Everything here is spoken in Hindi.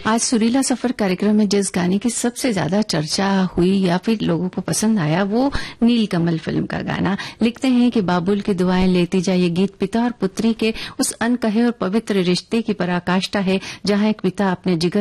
आज सुरीला सफर कार्यक्रम में जिस गाने की सबसे ज्यादा चर्चा हुई या फिर लोगों को पसंद आया वो नीलकमल फिल्म का गाना। लिखते हैं कि बाबुल की दुआएं लेती जा, ये गीत पिता और पुत्री के उस अनकहे और पवित्र रिश्ते की पराकाष्ठा है जहां एक पिता अपने जिगर